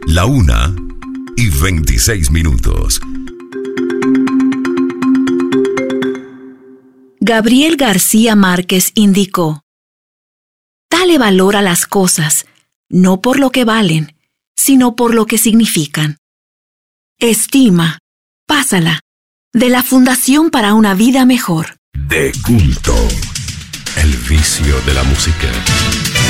1:26. Gabriel García Márquez indicó: dale valor a las cosas, no por lo que valen, sino por lo que significan. Estima, pásala, de la Fundación para una Vida Mejor. De culto, el vicio de la música.